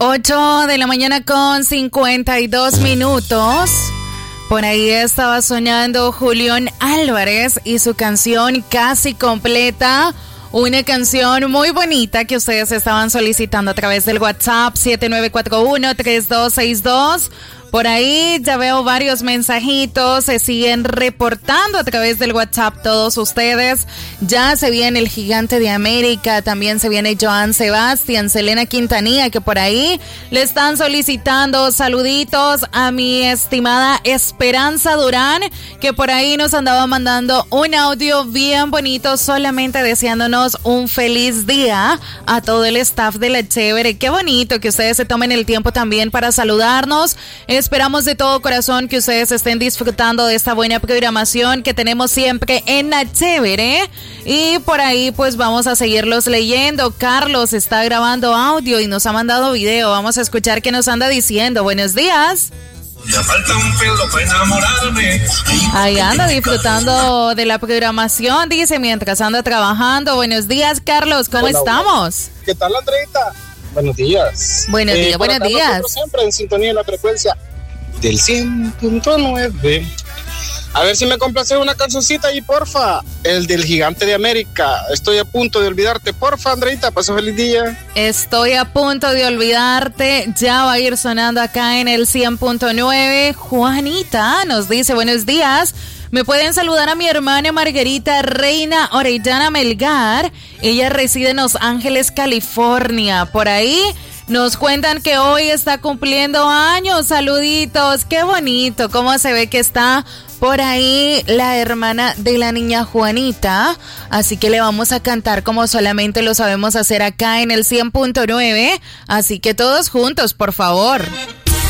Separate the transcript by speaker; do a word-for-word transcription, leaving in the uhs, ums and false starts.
Speaker 1: ocho de la mañana con cincuenta y dos minutos. Por ahí estaba sonando Julián Álvarez y su canción Casi Completa. Una canción muy bonita que ustedes estaban solicitando a través del WhatsApp siete nueve cuatro uno, tres dos seis dos. Por ahí ya veo varios mensajitos, se siguen reportando a través del WhatsApp todos ustedes. Ya se viene el Gigante de América, también se viene Joan Sebastián, Selena Quintanilla, que por ahí le están solicitando saluditos a mi estimada Esperanza Durán, que por ahí nos andaba mandando un audio bien bonito, solamente deseándonos un feliz día a todo el staff de La Chévere. Qué bonito que ustedes se tomen el tiempo también para saludarnos. Esperamos de todo corazón que ustedes estén disfrutando de esta buena programación que tenemos siempre en La Chévere. Y por ahí pues vamos a seguirlos leyendo. Carlos está grabando audio y nos ha mandado video. Vamos a escuchar qué nos anda diciendo. Buenos días.
Speaker 2: Ya falta un pelo para enamorarme.
Speaker 1: Ahí anda disfrutando de la programación, dice, mientras anda trabajando. Buenos días, Carlos, ¿cómo
Speaker 3: Hola,
Speaker 1: estamos?
Speaker 3: ¿Qué tal, Andreita? Buenos días.
Speaker 1: Buenos días,
Speaker 3: eh,
Speaker 1: buenos días.
Speaker 3: Siempre en sintonía de la frecuencia del cien punto nueve. A ver si me complace una cancioncita ahí, porfa. El del Gigante de América. Estoy a punto de olvidarte, porfa, Andreita. Pasa feliz día.
Speaker 1: Estoy a punto de olvidarte. Ya va a ir sonando acá en el cien punto nueve. Juanita nos dice buenos días. Me pueden saludar a mi hermana Margarita Reina Orellana Melgar. Ella reside en Los Ángeles, California. Por ahí nos cuentan que hoy está cumpliendo años. Saluditos. Qué bonito. Cómo se ve que está por ahí la hermana de la niña Juanita. Así que le vamos a cantar como solamente lo sabemos hacer acá en el cien punto nueve. Así que todos juntos, por favor.